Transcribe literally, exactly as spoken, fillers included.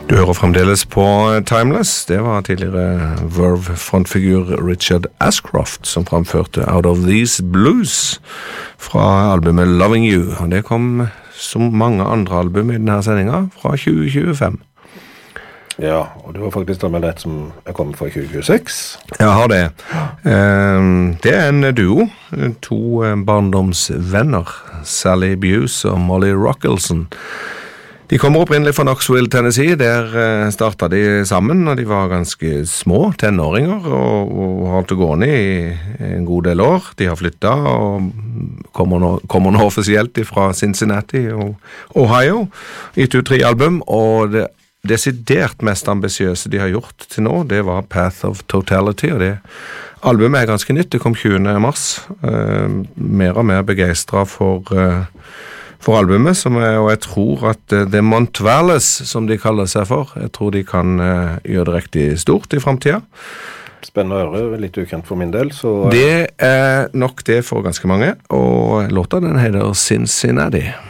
Du hører fremdeles på Timeless. Det var tidligere Verve-frontfigur Richard Ashcroft som framførte Out of These Blues fra albumet Loving You. Og det kom som mange andre album i denne sendingen fra tjue tjuefem. Ja, og du har faktisk da med det som er kommet fra tjue tjueseks. Jeg har det. Det er en duo. To barndomsvenner, Sally Buse og Molly Rockelson. De kommer opprinnelig fra Knoxville, Tennessee. Der startet de sammen, og de var ganske små tenåringer, og, og holdt gående i en god del år. De har flyttet, og kommer nå, kommer nå offisielt fra Cincinnati og Ohio. Gitt ut tre album, og det desidert mest ambisiøse de har gjort til nå, det var Path of Totality, og det albumet er ganske nytt. Det kom tjuende mars. Uh, mer og mer begeistret for... Uh, for albumet, som er, og jeg tror at det er Montvales, som de kaller seg for. Jeg tror de kan uh, gjøre det riktig stort i fremtiden. Spennende å høre, litt ukjent for min del. Så, uh... Det er nok det for ganske mange, og låta den heter Cincinnati.